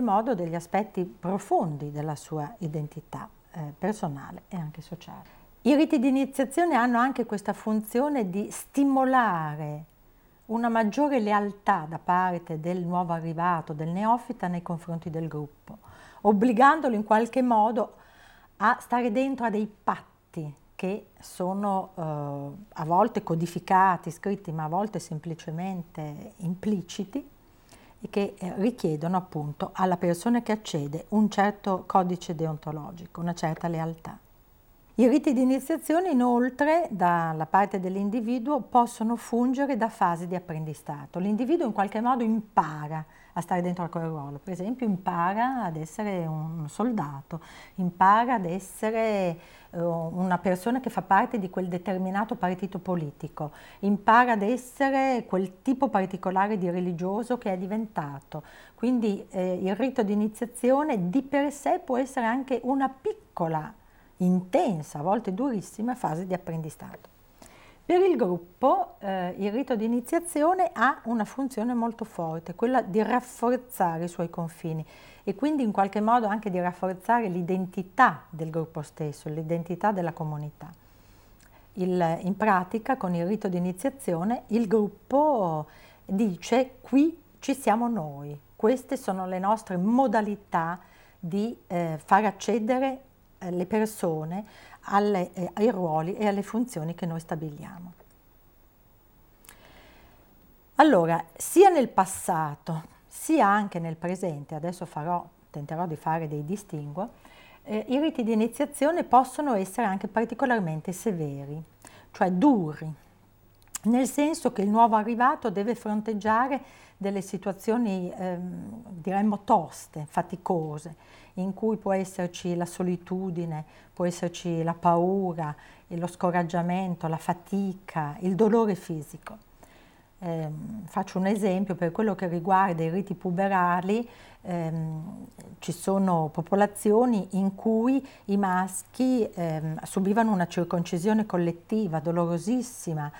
modo degli aspetti profondi della sua identità personale e anche sociale. I riti di iniziazione hanno anche questa funzione di stimolare una maggiore lealtà da parte del nuovo arrivato, del neofita nei confronti del gruppo, obbligandolo in qualche modo a stare dentro a dei patti che sono a volte codificati, scritti, ma a volte semplicemente impliciti, e che richiedono appunto alla persona che accede un certo codice deontologico, una certa lealtà. I riti di iniziazione inoltre dalla parte dell'individuo possono fungere da fasi di apprendistato. L'individuo in qualche modo impara a stare dentro a quel ruolo, per esempio impara ad essere un soldato, impara ad essere una persona che fa parte di quel determinato partito politico, impara ad essere quel tipo particolare di religioso che è diventato. Quindi il rito di iniziazione di per sé può essere anche una piccola, intensa, a volte durissima fase di apprendistato. Per il gruppo il rito di iniziazione ha una funzione molto forte, quella di rafforzare i suoi confini e quindi in qualche modo anche di rafforzare l'identità del gruppo stesso, l'identità della comunità. In pratica, con il rito di iniziazione, il gruppo dice: qui ci siamo noi, queste sono le nostre modalità di far accedere le persone ai ruoli e alle funzioni che noi stabiliamo. Allora, sia nel passato sia anche nel presente, adesso tenterò di fare dei distinguo, i riti di iniziazione possono essere anche particolarmente severi, cioè duri, nel senso che il nuovo arrivato deve fronteggiare delle situazioni, diremmo, toste, faticose, in cui può esserci la solitudine, può esserci la paura, lo scoraggiamento, la fatica, il dolore fisico. Faccio un esempio: per quello che riguarda i riti puberali, ci sono popolazioni in cui i maschi subivano una circoncisione collettiva dolorosissima,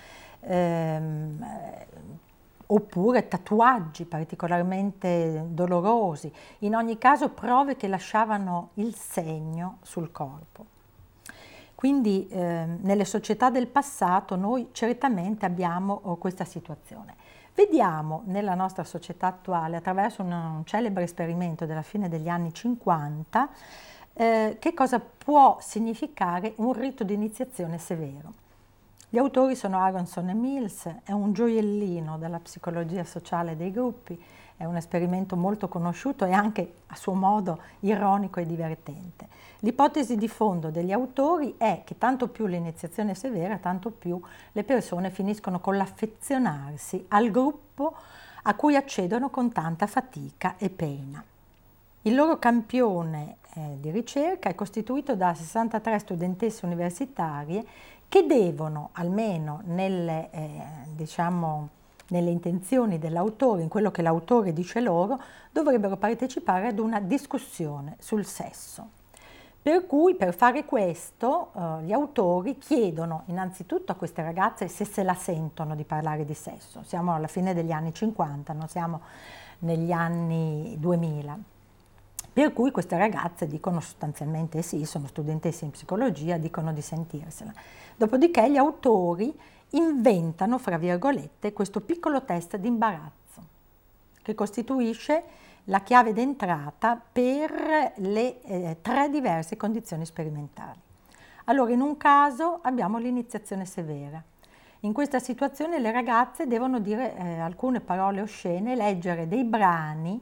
oppure tatuaggi particolarmente dolorosi, in ogni caso prove che lasciavano il segno sul corpo. Quindi nelle società del passato noi certamente abbiamo questa situazione. Vediamo nella nostra società attuale, attraverso un celebre esperimento della fine degli anni 50, che cosa può significare un rito di iniziazione severo. Gli autori sono Aronson e Mills, è un gioiellino della psicologia sociale dei gruppi, è un esperimento molto conosciuto e anche a suo modo ironico e divertente. L'ipotesi di fondo degli autori è che tanto più l'iniziazione è severa, tanto più le persone finiscono con l'affezionarsi al gruppo a cui accedono con tanta fatica e pena. Il loro campione di ricerca è costituito da 63 studentesse universitarie che devono, almeno nelle intenzioni dell'autore, in quello che l'autore dice loro, dovrebbero partecipare ad una discussione sul sesso. Per cui, per fare questo, gli autori chiedono innanzitutto a queste ragazze se la sentono di parlare di sesso. Siamo alla fine degli anni 50, non siamo negli anni 2000. Per cui queste ragazze dicono sostanzialmente sì, sono studentesse in psicologia, dicono di sentirsela. Dopodiché gli autori inventano, fra virgolette, questo piccolo test di imbarazzo che costituisce la chiave d'entrata per le 3 diverse condizioni sperimentali. Allora, in un caso abbiamo l'iniziazione severa. In questa situazione le ragazze devono dire alcune parole oscene, leggere dei brani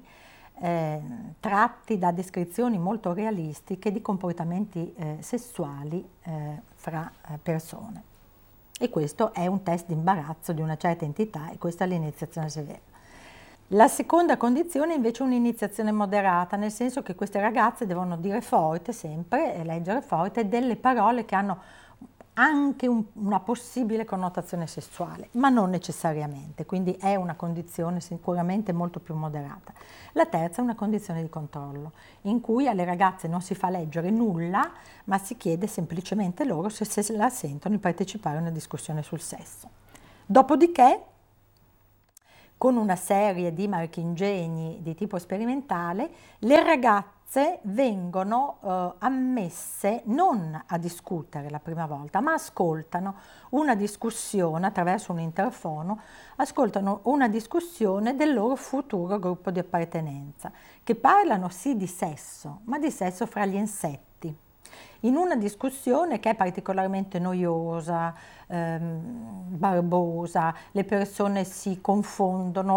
tratti da descrizioni molto realistiche di comportamenti sessuali fra persone. E questo è un test di imbarazzo di una certa entità e questa è l'iniziazione severa. La seconda condizione è invece un'iniziazione moderata, nel senso che queste ragazze devono dire forte sempre e leggere forte delle parole che hanno anche una possibile connotazione sessuale, ma non necessariamente, quindi è una condizione sicuramente molto più moderata. La terza è una condizione di controllo, in cui alle ragazze non si fa leggere nulla, ma si chiede semplicemente loro se la sentono di partecipare a una discussione sul sesso. Dopodiché, con una serie di marchingegni di tipo sperimentale, le ragazze vengono ammesse non a discutere la prima volta, ma ascoltano una discussione attraverso un interfono, ascoltano una discussione del loro futuro gruppo di appartenenza, che parlano sì di sesso, ma di sesso fra gli insetti. In una discussione che è particolarmente noiosa, barbosa, le persone si confondono,